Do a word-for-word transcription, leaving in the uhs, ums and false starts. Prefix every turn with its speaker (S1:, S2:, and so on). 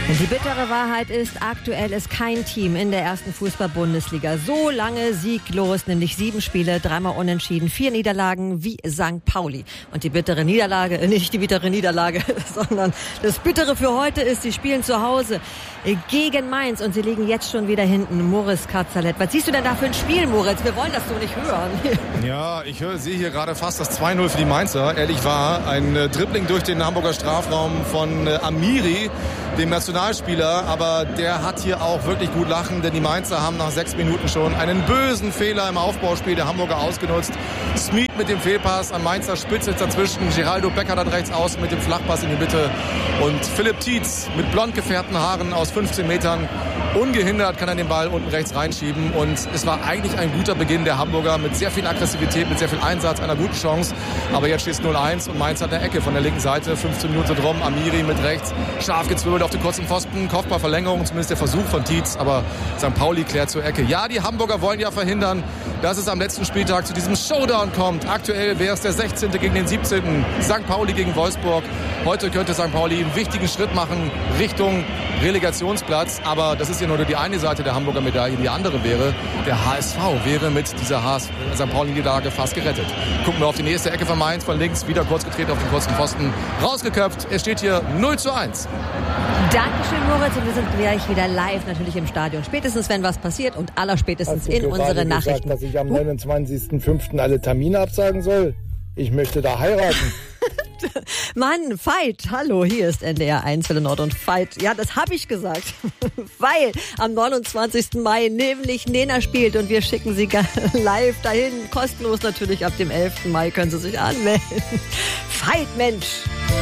S1: Die bittere Wahrheit ist, aktuell ist kein Team in der ersten Fußball-Bundesliga so lange sieglos, nämlich sieben Spiele, dreimal unentschieden, vier Niederlagen wie Sankt Pauli. Und die bittere Niederlage, äh, nicht die bittere Niederlage, sondern das Bittere für heute ist, sie spielen zu Hause gegen Mainz und sie liegen jetzt schon wieder hinten. Moritz Karzalett, was siehst du denn da für ein Spiel, Moritz? Wir wollen das so nicht hören.
S2: Ja, ich höre, sehe hier gerade fast das zwei null für die Mainzer. Ehrlich wahr, ein äh, Dribbling durch den Hamburger Strafraum von äh, Amiri, dem Nationalspieler, aber der hat hier auch wirklich gut lachen, denn die Mainzer haben nach sechs Minuten schon einen bösen Fehler im Aufbauspiel der Hamburger ausgenutzt. Smith mit dem Fehlpass an Mainzer Spitze dazwischen, Geraldo Becker dann rechts außen mit dem Flachpass in die Mitte und Philipp Tietz mit blond gefärbten Haaren aus fünfzehn Metern ungehindert kann er den Ball unten rechts reinschieben und es war eigentlich ein guter Beginn der Hamburger mit sehr viel Aggressivität, mit sehr viel Einsatz, einer guten Chance, aber jetzt steht es null eins und Mainz hat eine Ecke von der linken Seite, fünfzehn Minuten drum, Amiri mit rechts, scharf gezwirbelt auf den kurzen Pfosten, Kopfballverlängerung, zumindest der Versuch von Tietz, aber Sankt Pauli klärt zur Ecke. Ja, die Hamburger wollen ja verhindern, dass es am letzten Spieltag zu diesem Showdown kommt. Aktuell wäre es der sechzehnte gegen den siebzehnten Sankt Pauli gegen Wolfsburg. Heute könnte Sankt Pauli einen wichtigen Schritt machen Richtung Relegationsplatz, aber das ist ja nur die eine Seite der Hamburger Medaille, die andere wäre, der H S V wäre mit dieser Sankt Pauli-Niederlage fast gerettet. Gucken wir auf die nächste Ecke von Mainz, von links, wieder kurz getreten auf den kurzen Pfosten, rausgeköpft, es steht hier null zu eins.
S1: Dankeschön, Moritz, und wir sind gleich wieder live natürlich im Stadion. Spätestens, wenn was passiert und allerspätestens in unsere Nachrichten.
S3: Gesagt, dass ich am neunundzwanzigsten fünften alle Termine absagen soll? Ich möchte da heiraten.
S1: Mann, Veit, hallo, hier ist N D R eins Welle Nord und Veit. Ja, das habe ich gesagt, weil am neunundzwanzigsten Mai nämlich Nena spielt und wir schicken sie live dahin, kostenlos natürlich ab dem elften Mai können Sie sich anmelden. Veit, Mensch.